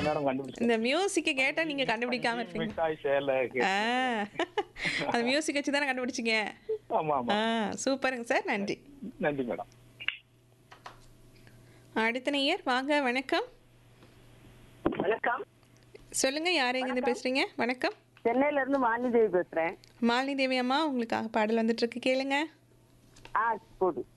Madam கண்டுபிடிச்சேன். இந்த மியூசிக்க கேட்டா நீங்க கண்டுபிடிக்காம இருப்பீங்க. மிட்டாய் சேலை ஆ. அந்த மியூசிக் வச்சு தானே கண்டுபிடிச்சீங்க. ஆமா ஆமா. சூப்பருங்க சார். நன்றி. நன்றி மேடம். அடுத்த நேயர் வாங்க. வணக்கம். வணக்கம். சொல்லுங்க, யார் எங்கிருந்து பேசுறீங்க? வணக்கம். சென்னையில இருந்து மாலினி தேவி பேசுறேன். மாலினி தேவி அம்மா, உங்களுக்காக பாடல் வந்துட்டு இருக்கு, கேளுங்க. போடு.